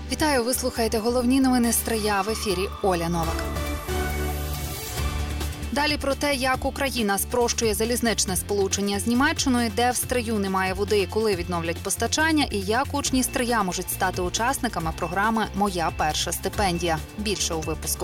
Вітаю, ви слухаєте головні новини Стрия, в ефірі Оля Новак. Далі про те, як Україна спрощує залізничне сполучення з Німеччиною, де в Стрию немає води і коли відновлять постачання, і як учні Стрия можуть стати учасниками програми «Моя перша стипендія». Більше у випуску.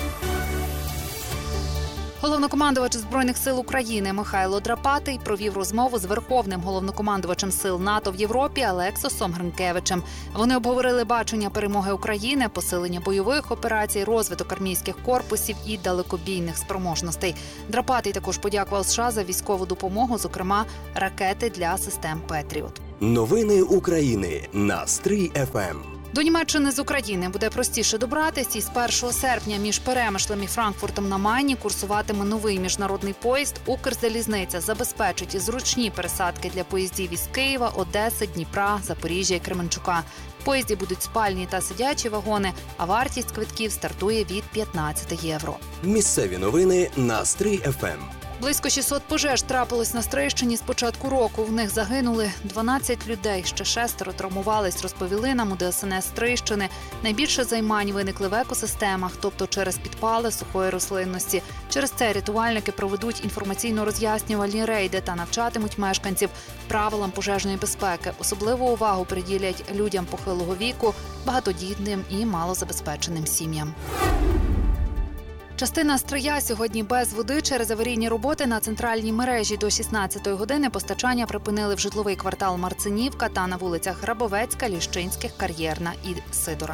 Головнокомандувач Збройних сил України Михайло Драпатий провів розмову з Верховним головнокомандувачем сил НАТО в Європі Алексосом Гринкевичем. Вони обговорили бачення перемоги України, посилення бойових операцій, розвиток армійських корпусів і далекобійних спроможностей. Драпатий також подякував США за військову допомогу, зокрема ракети для систем «Петріот». Новини України на Стрий ФМ. До Німеччини з України буде простіше добратися, і з 1 серпня між Перемишлем і Франкфуртом на Майні курсуватиме новий міжнародний поїзд. Укрзалізниця забезпечить зручні пересадки для поїздів із Києва, Одеси, Дніпра, Запоріжжя і Кременчука. В поїзді будуть спальні та сидячі вагони, а вартість квитків стартує від 15 євро. Місцеві новини на Стрий ФМ. Близько 600 пожеж трапилось на Стрийщині з початку року. В них загинули 12 людей, ще 6 травмувались, розповіли нам у ДСНС Стрийщини. Найбільше займань виникли в екосистемах, тобто через підпали сухої рослинності. Через це рятувальники проведуть інформаційно-роз'яснювальні рейди та навчатимуть мешканців правилам пожежної безпеки. Особливу увагу приділять людям похилого віку, багатодітним і малозабезпеченим сім'ям. Частина Стрия сьогодні без води через аварійні роботи на центральній мережі. До 16-ї години постачання припинили в житловий квартал Марцинівка та на вулицях Грабовецька, Ліщинських, Кар'єрна і Сидора.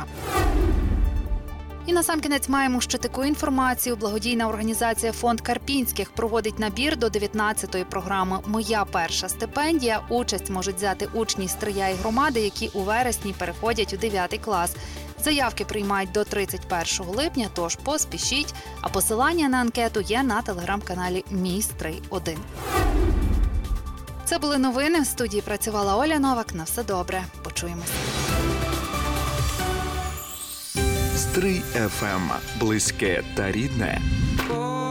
І насамкінець маємо ще таку інформацію. Благодійна організація «Фонд Карпінських» проводить набір до 19-ї програми «Моя перша стипендія». Участь можуть взяти учні Стрия і громади, які у вересні переходять у 9 клас. Заявки приймають до 31 липня, тож поспішіть. А посилання на анкету є на телеграм-каналі «Мій Стрий-1». Це були новини. В студії працювала Оля Новак. На все добре. Почуємося. Стрий ФМ. Близьке та рідне.